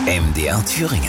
MDR Thüringen.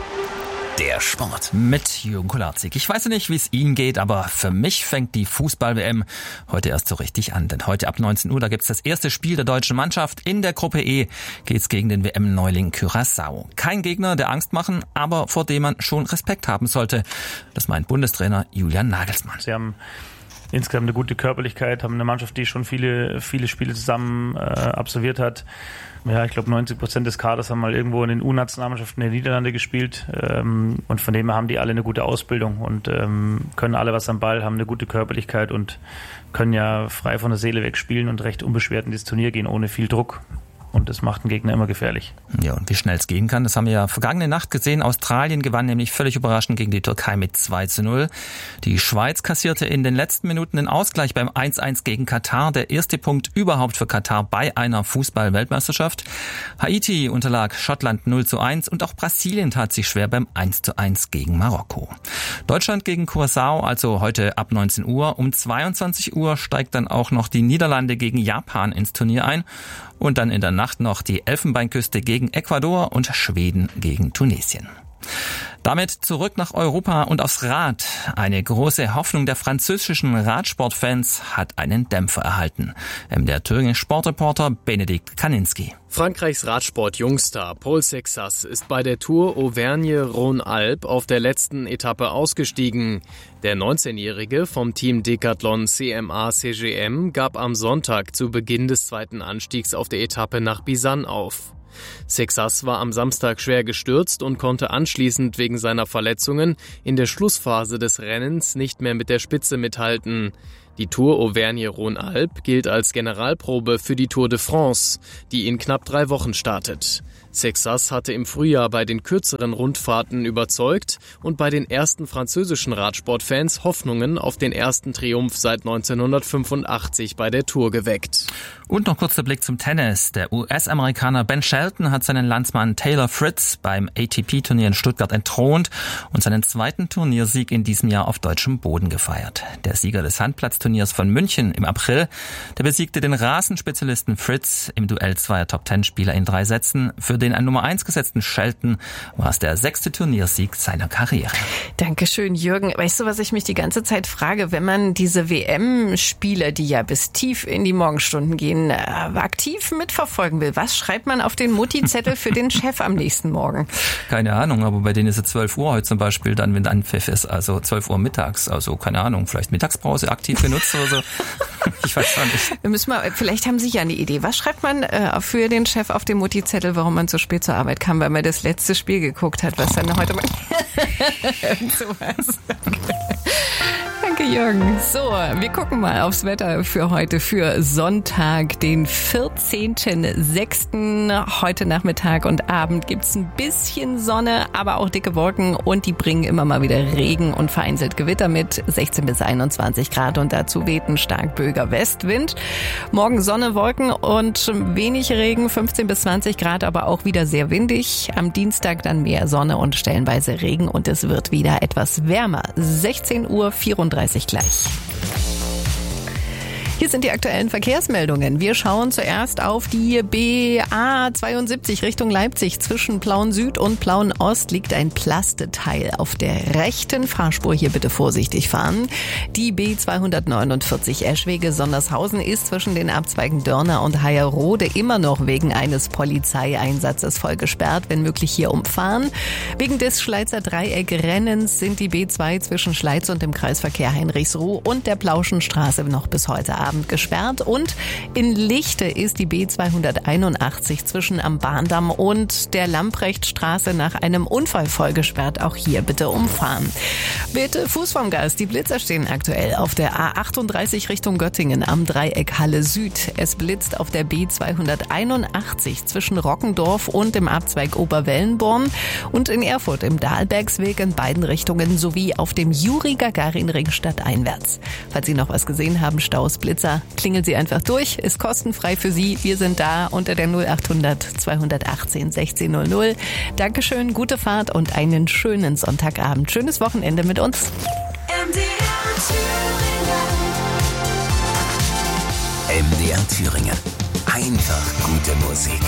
Der Sport. Mit Jürgen Kolarzig. Ich weiß nicht, wie es Ihnen geht, aber für mich fängt die Fußball-WM heute erst so richtig an. Denn heute ab 19 Uhr, da gibt's das erste Spiel der deutschen Mannschaft. In der Gruppe E geht's gegen den WM-Neuling Curaçao. Kein Gegner, der Angst machen, aber vor dem man schon Respekt haben sollte. Das meint Bundestrainer Julian Nagelsmann. Sie haben insgesamt eine gute Körperlichkeit, haben eine Mannschaft, die schon viele Spiele zusammen absolviert hat. Ja, ich glaube 90% des Kaders haben mal irgendwo in den U-Nationalmannschaften der Niederlande gespielt, und von dem her haben die alle eine gute Ausbildung und können alle was am Ball, haben eine gute Körperlichkeit und können ja frei von der Seele weg spielen und recht unbeschwert in das Turnier gehen, ohne viel Druck. Und das macht einen Gegner immer gefährlich. Ja, und wie schnell es gehen kann, das haben wir ja vergangene Nacht gesehen. Australien gewann nämlich völlig überraschend gegen die Türkei mit 2:0. Die Schweiz kassierte in den letzten Minuten den Ausgleich beim 1:1 gegen Katar. Der erste Punkt überhaupt für Katar bei einer Fußball-Weltmeisterschaft. Haiti unterlag Schottland 0:1 und auch Brasilien tat sich schwer beim 1:1 gegen Marokko. Deutschland gegen Curaçao, also heute ab 19 Uhr. Um 22 Uhr steigt dann auch noch die Niederlande gegen Japan ins Turnier ein. Und dann in der Nacht noch die Elfenbeinküste gegen Ecuador und Schweden gegen Tunesien. Damit zurück nach Europa und aufs Rad. Eine große Hoffnung der französischen Radsportfans hat einen Dämpfer erhalten. Der Thüringer Sportreporter Benedikt Kaninski. Frankreichs Radsport-Jungstar Paul Sexas ist bei der Tour Auvergne-Rhône-Alpes auf der letzten Etappe ausgestiegen. Der 19-Jährige vom Team Decathlon CMA-CGM gab am Sonntag zu Beginn des zweiten Anstiegs auf der Etappe nach Bisan auf. Sexas war am Samstag schwer gestürzt und konnte anschließend wegen seiner Verletzungen in der Schlussphase des Rennens nicht mehr mit der Spitze mithalten. Die Tour Auvergne-Rhône-Alpes gilt als Generalprobe für die Tour de France, die in knapp 3 Wochen startet. Sexas hatte im Frühjahr bei den kürzeren Rundfahrten überzeugt und bei den ersten französischen Radsportfans Hoffnungen auf den ersten Triumph seit 1985 bei der Tour geweckt. Und noch kurz der Blick zum Tennis. Der US-Amerikaner Ben Shelton hat seinen Landsmann Taylor Fritz beim ATP-Turnier in Stuttgart entthront und seinen zweiten Turniersieg in diesem Jahr auf deutschem Boden gefeiert. Der Sieger des Handplatzturniers von München im April, der besiegte den Rasenspezialisten Fritz im Duell zweier Top-10-Spieler in 3 Sätzen. Für den an Nummer 1 gesetzten Shelton war es der 6. Turniersieg seiner Karriere. Dankeschön, Jürgen. Weißt du, was ich mich die ganze Zeit frage? Wenn man diese WM-Spiele, die ja bis tief in die Morgenstunden gehen, aktiv mitverfolgen will, was schreibt man auf den Mutti-Zettel für den Chef am nächsten Morgen? Keine Ahnung, aber bei denen ist es 12 Uhr heute zum Beispiel, dann wenn Anpfiff ist, also 12 Uhr mittags, also keine Ahnung, vielleicht Mittagspause aktiv genutzt oder so. Ich weiß auch nicht. Vielleicht haben Sie ja eine Idee. Was schreibt man für den Chef auf den Mutti-Zettel, warum man so spät zur Arbeit kam, weil man das letzte Spiel geguckt hat, was dann heute mal sowas. Danke, Jürgen. So, wir gucken mal aufs Wetter für heute, für Sonntag, den 14.06. Heute Nachmittag und Abend gibt's ein bisschen Sonne, aber auch dicke Wolken und die bringen immer mal wieder Regen und vereinzelt Gewitter mit 16 bis 21 Grad und dazu weht ein stark böiger Westwind. Morgen Sonne, Wolken und wenig Regen, 15 bis 20 Grad, aber auch wieder sehr windig. Am Dienstag dann mehr Sonne und stellenweise Regen und es wird wieder etwas wärmer. 16:34 Uhr gleich. Hier sind die aktuellen Verkehrsmeldungen. Wir schauen zuerst auf die BA72 Richtung Leipzig. Zwischen Plauen Süd und Plauen Ost liegt ein Plasteteil auf der rechten Fahrspur. Hier bitte vorsichtig fahren. Die B249 Eschwege-Sondershausen ist zwischen den Abzweigen Dörner und Heierode immer noch wegen eines Polizeieinsatzes voll gesperrt. Wenn möglich hier umfahren. Wegen des Schleizer Dreieck-Rennens sind die B2 zwischen Schleiz und dem Kreisverkehr Heinrichsruh und der Plauschenstraße noch bis heute Abend gesperrt und in Lichte ist die B281 zwischen am Bahndamm und der Lamprechtstraße nach einem Unfall voll gesperrt. Auch hier bitte umfahren. Bitte Fuß vom Gas. Die Blitzer stehen aktuell auf der A38 Richtung Göttingen am Dreieck Halle Süd. Es blitzt auf der B281 zwischen Rockendorf und dem Abzweig Oberwellenborn und in Erfurt im Dahlbergsweg in beiden Richtungen sowie auf dem Juri-Gagarin-Ring stadteinwärts. Falls Sie noch was gesehen haben, Staus, Blitzer, klingeln Sie einfach durch. Ist kostenfrei für Sie. Wir sind da unter der 0800 218 1600. Dankeschön, gute Fahrt und einen schönen Sonntagabend. Schönes Wochenende mit uns. MDR Thüringen. Einfach gute Musik.